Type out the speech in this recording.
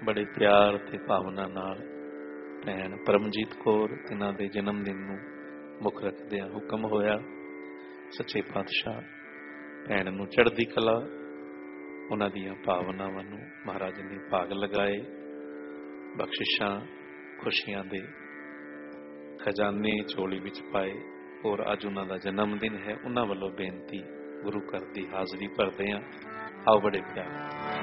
बड़े प्यार ते भावना नाल भैन परमजीत कौर तिन्हां दे जन्म दिन नूं मुख रखदिआं हुक्म होया सच्चे पातशाह भैन नूं चढ़दी कला उन्हां दीआं भावनावां नूं महाराज ने भाग लगाए, बख्शिशां खुशियां दे खजाने झोली विच पाए। और अज उन्हां दा जन्म दिन है, उन्हां वल्लों बेनती गुरु घर दी हाज़री भरदे हां। आओ बड़े प्यार